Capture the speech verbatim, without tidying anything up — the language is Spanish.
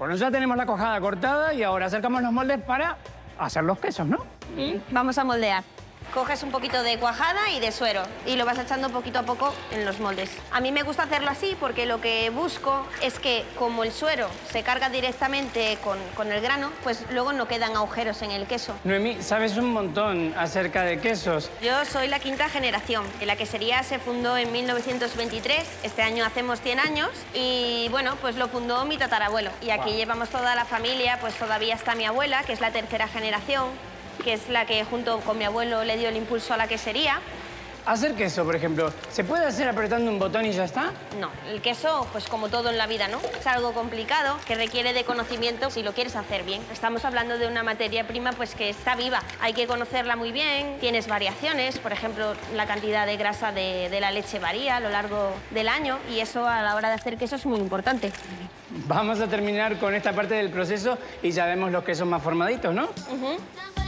Bueno, ya tenemos la cuajada cortada y ahora acercamos los moldes para hacer los quesos, ¿no? ¿Mm? Vamos a moldear. Coges un poquito de cuajada y de suero y lo vas echando poquito a poco en los moldes. A mí me gusta hacerlo así porque lo que busco es que, como el suero se carga directamente con, con el grano, pues luego no quedan agujeros en el queso. Noemí, sabes un montón acerca de quesos. Yo soy la quinta generación. La quesería se fundó en mil novecientos veintitrés, este año hacemos cien años, y bueno, pues lo fundó mi tatarabuelo. Y aquí Wow. llevamos toda la familia, pues todavía está mi abuela, que es la tercera generación, que es la que junto con mi abuelo le dio el impulso a la quesería. Hacer queso, por ejemplo, ¿se puede hacer apretando un botón y ya está? No, el queso, pues como todo en la vida, ¿no? Es algo complicado, que requiere de conocimiento si lo quieres hacer bien. Estamos hablando de una materia prima pues que está viva. Hay que conocerla muy bien, tienes variaciones, por ejemplo, la cantidad de grasa de, de la leche varía a lo largo del año y eso a la hora de hacer queso es muy importante. Vamos a terminar con esta parte del proceso y ya vemos los quesos más formaditos, ¿no? Uh-huh.